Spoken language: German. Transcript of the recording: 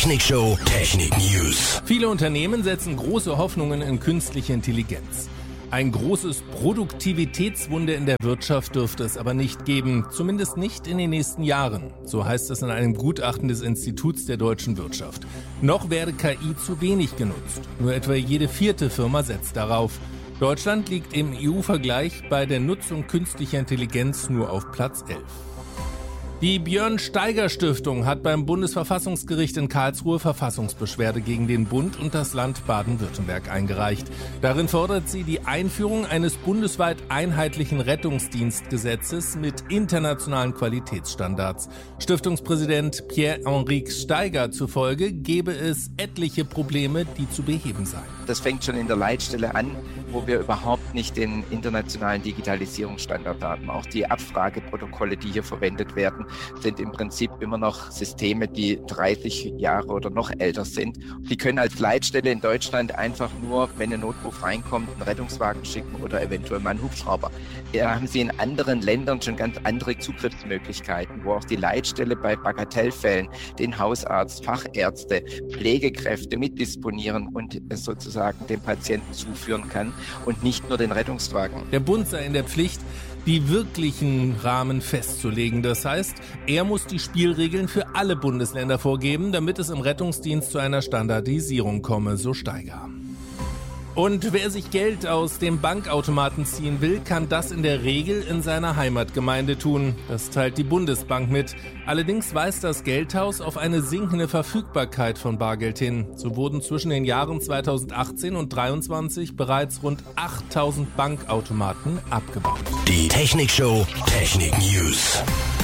Technikshow Technik News. Viele Unternehmen setzen große Hoffnungen in künstliche Intelligenz. Ein großes Produktivitätswunder in der Wirtschaft dürfte es aber nicht geben, zumindest nicht in den nächsten Jahren. So heißt es in einem Gutachten des Instituts der deutschen Wirtschaft. Noch werde KI zu wenig genutzt. Nur etwa jede 4. Firma setzt darauf. Deutschland liegt im EU-Vergleich bei der Nutzung künstlicher Intelligenz nur auf Platz 11. Die Björn-Steiger-Stiftung hat beim Bundesverfassungsgericht in Karlsruhe Verfassungsbeschwerde gegen den Bund und das Land Baden-Württemberg eingereicht. Darin fordert sie die Einführung eines bundesweit einheitlichen Rettungsdienstgesetzes mit internationalen Qualitätsstandards. Stiftungspräsident Pierre-Henrique Steiger zufolge gäbe es etliche Probleme, die zu beheben seien. Das fängt schon in der Leitstelle an, wo wir überhaupt nicht den internationalen Digitalisierungsstandard haben. Auch die Abfrageprotokolle, die hier verwendet werden, sind im Prinzip immer noch Systeme, die 30 Jahre oder noch älter sind. Die können als Leitstelle in Deutschland einfach nur, wenn ein Notruf reinkommt, einen Rettungswagen schicken oder eventuell mal einen Hubschrauber. Da haben sie in anderen Ländern schon ganz andere Zugriffsmöglichkeiten, wo auch die Leitstelle bei Bagatellfällen den Hausarzt, Fachärzte, Pflegekräfte mitdisponieren und es sozusagen dem Patienten zuführen kann und nicht nur den Rettungswagen. Der Bund sei in der Pflicht, die wirklichen Rahmen festzulegen. Das heißt, er muss die Spielregeln für alle Bundesländer vorgeben, damit es im Rettungsdienst zu einer Standardisierung komme, so Steiger. Und wer sich Geld aus dem Bankautomaten ziehen will, kann das in der Regel in seiner Heimatgemeinde tun. Das teilt die Bundesbank mit. Allerdings weist das Geldhaus auf eine sinkende Verfügbarkeit von Bargeld hin. So wurden zwischen den Jahren 2018 und 2023 bereits rund 8000 Bankautomaten abgebaut. Die Technikshow Technik News.